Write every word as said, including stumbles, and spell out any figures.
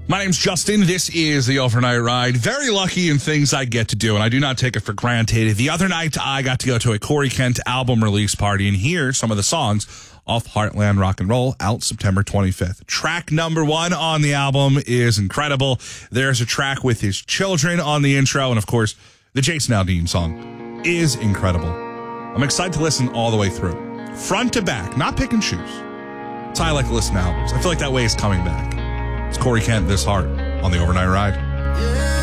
My name's Justin. This is the Overnight Ride. Very lucky in things I get to do, and I do not take it for granted. The other night, I got to go to a Corey Kent album release party and hear some of the songs off Heartland Rock and Roll, out September twenty-fifth. Track number one on the album is incredible. There's a track with his children on the intro, and of course, the Jason Aldean song is incredible. I'm excited to listen all the way through, front to back, not pick and choose. That's how I like to listen to albums. I feel like that way is coming back. It's Corey Kent, This Heart, on the Overnight Ride. Yeah.